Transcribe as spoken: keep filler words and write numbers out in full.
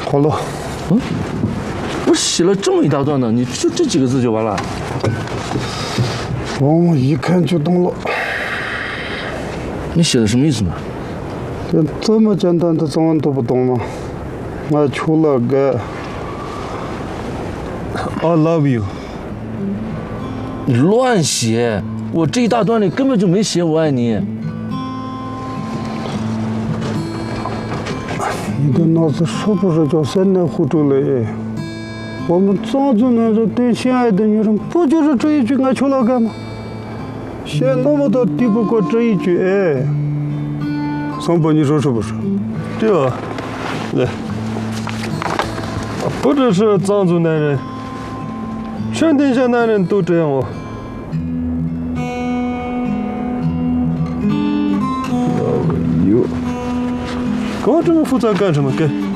好了。 嗯，我写了这么一大段呢，你就这几个字就完了？ 我一看就懂了。 你写的什么意思呢？ 这这么简单的中文都不懂吗？我求了个 I love you。 你乱写，我这一大段里根本就没写我爱你。 你的脑子是不是叫三内糊涂了？我们藏族男人对心爱的女人不就是这一句爱求了个吗？写那么多抵不过这一句哎。桑波，你说是不是？ 对啊，来，不只是藏族男人，全天下男人都这样哦。有，搞这么复杂干什么？给。